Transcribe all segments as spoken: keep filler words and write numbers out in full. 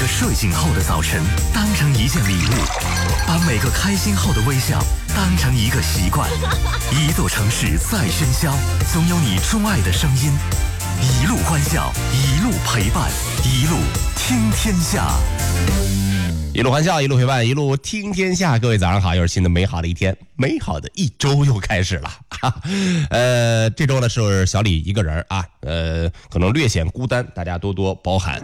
个睡醒后的早晨当成一件礼物，把每个开心后的微笑当成一个习惯。一座城市再喧嚣，总有你钟爱的声音。一路欢笑，一路陪伴，一路听天下。 一路欢笑，一路陪伴，一路听天下。各位早上好，又是新的美好的一天，美好的一周又开始了。呃，这周呢是小李一个人啊，呃，可能略显孤单，大家多多包涵。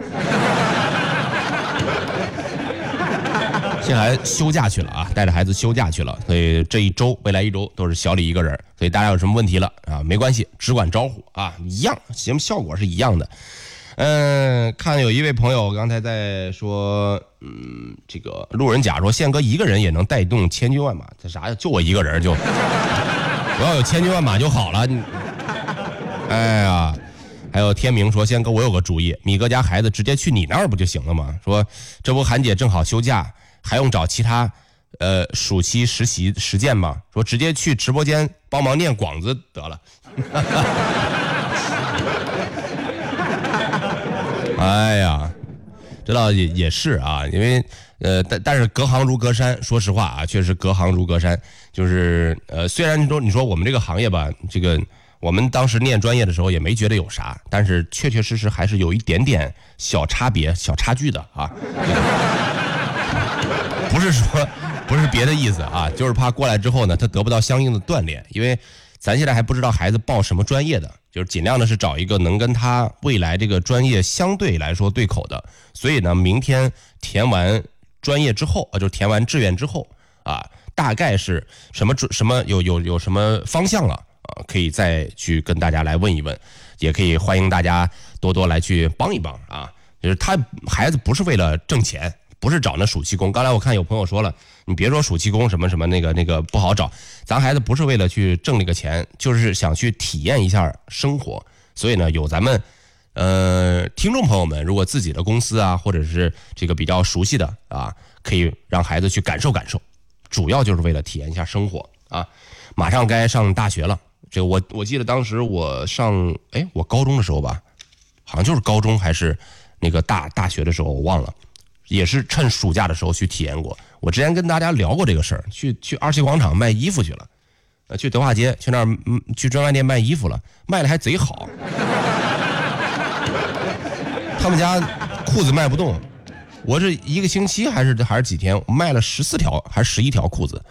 现在休假去了啊，带着孩子休假去了，所以这一周未来一周都是小李一个人。所以大家有什么问题了啊，没关系，只管招呼啊，一样，节目效果是一样的。嗯，看有一位朋友刚才在说，嗯，这个路人甲说宪哥一个人也能带动千军万马，这啥呀？就我一个人就，我要有千军万马就好了。哎呀，还有天明说宪哥我有个主意，米哥家孩子直接去你那儿不就行了吗？说这不韩姐正好休假，还用找其他呃暑期实习实践吗？说直接去直播间帮忙念广子得了。哎呀，这倒也也是啊，因为呃，但但是隔行如隔山，说实话啊，确实隔行如隔山。就是呃，虽然说你说我们这个行业吧，这个我们当时念专业的时候也没觉得有啥，但是确确实实还是有一点点小差别、小差距的啊。这个、不是说不是别的意思啊，就是怕过来之后呢，他得不到相应的锻炼，因为咱现在还不知道孩子报什么专业的。就是尽量的是找一个能跟他未来这个专业相对来说对口的，所以呢，明天填完专业之后啊，就填完志愿之后啊，大概是什么什么有有有什么方向了啊，可以再去跟大家来问一问，也可以欢迎大家多多来去帮一帮啊。就是他孩子不是为了挣钱，不是找那暑期工。刚才我看有朋友说了，你别说暑期工什么什么那个那个不好找，咱孩子不是为了去挣这个钱，就是想去体验一下生活。所以呢，有咱们呃听众朋友们，如果自己的公司啊，或者是这个比较熟悉的啊，可以让孩子去感受感受，主要就是为了体验一下生活啊。马上该上大学了，这个我我记得当时我上哎我高中的时候吧，好像就是高中还是那个大大学的时候，我忘了。也是趁暑假的时候去体验过。我之前跟大家聊过这个事儿，去去二七广场卖衣服去了，呃，去德化街去那儿、嗯、去专卖店卖衣服了，卖的还贼好。他们家裤子卖不动，我这一个星期还是还是几天，我卖了十四条还是十一条裤子。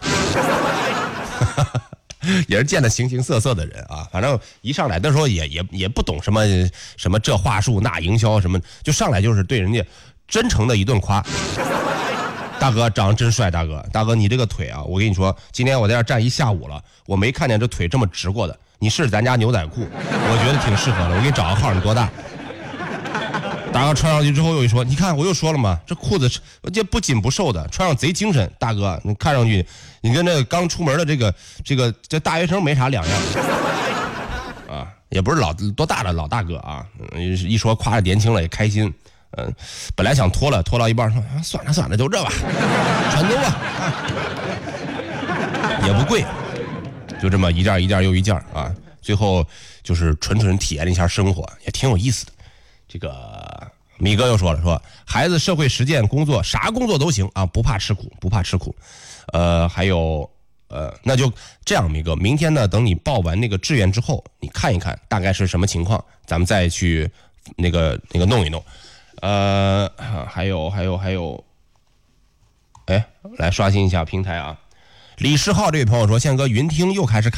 也是见了形形色色的人啊，反正一上来的时候也也也不懂什么什么这话术那营销什么，就上来就是对人家真诚的一顿夸。大哥长得真帅，大哥，大哥你这个腿啊，我跟你说，今天我在这站一下午了，我没看见这腿这么直过的。你试咱家牛仔裤，我觉得挺适合的，我给你找个号，你多大？大哥穿上去之后又一说，你看我又说了嘛，这裤子这不紧不瘦的，穿上贼精神。大哥，你看上去你跟这刚出门的这个这个这大学生没啥两样。啊，也不是老多大的老大哥啊，一说夸着年轻了也开心。嗯、呃，本来想脱了，脱到一半说、啊、算了算了，就这吧，全都吧、啊，也不贵，就这么一件一件又一件啊，最后就是纯纯体验了一下生活，也挺有意思的。这个米哥又说了，说孩子社会实践工作，啥工作都行啊，不怕吃苦，不怕吃苦。呃，还有呃，那就这样，米哥，明天呢，等你报完那个志愿之后，你看一看大概是什么情况，咱们再去那个那个弄一弄。呃，还有还有还有，哎，来刷新一下平台啊。李世浩这位朋友说，宪哥云听又开始